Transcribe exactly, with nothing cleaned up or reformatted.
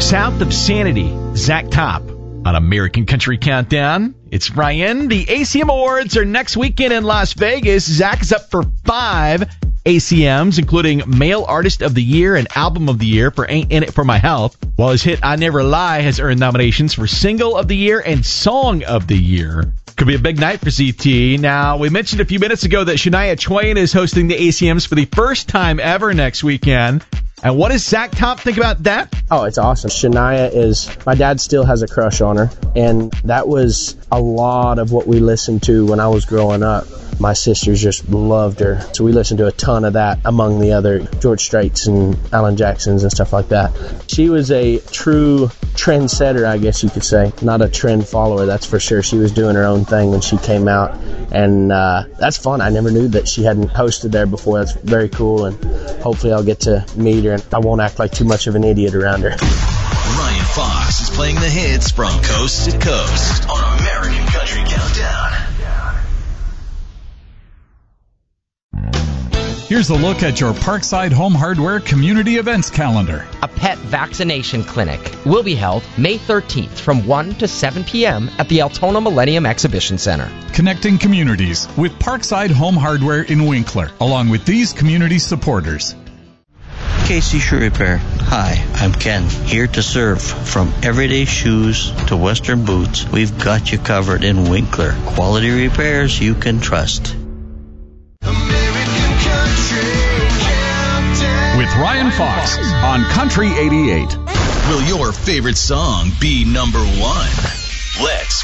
South of Sanity, Zach Top on American Country Countdown. It's Ryan. The A C M Awards are next weekend in Las Vegas. Zach is up for five A C Ms, including Male Artist of the Year and Album of the Year for Ain't In It For My Health, while his hit I Never Lie has earned nominations for Single of the Year and Song of the Year. Could be a big night for Z T. Now, we mentioned a few minutes ago that Shania Twain is hosting the A C Ms for the first time ever next weekend. And what does Zach Top think about that? Oh, it's awesome. Shania is, my dad still has a crush on her, and that was a lot of what we listened to when I was growing up. My sisters just loved her, so we listened to a ton of that, among the other George Straits and Alan Jacksons and stuff like that. She was a true trendsetter, I guess you could say. Not a trend follower, that's for sure. She was doing her own thing when she came out, and uh, that's fun. I never knew that she hadn't hosted there before. That's very cool, and hopefully I'll get to meet her, and I won't act like too much of an idiot around her. Ryan Fox is playing the hits from coast to coast on American Country Countdown. Here's a look at your Parkside Home Hardware community events calendar. A pet vaccination clinic will be held May thirteenth from one to seven p.m. at the Altona Millennium Exhibition Center. Connecting communities with Parkside Home Hardware in Winkler, along with these community supporters. Casey Shoe Repair. Hi, I'm Ken, here to serve. From everyday shoes to Western boots, we've got you covered in Winkler. Quality repairs you can trust. With Ryan Fox on Country eighty-eight. Will your favorite song be number one? Let's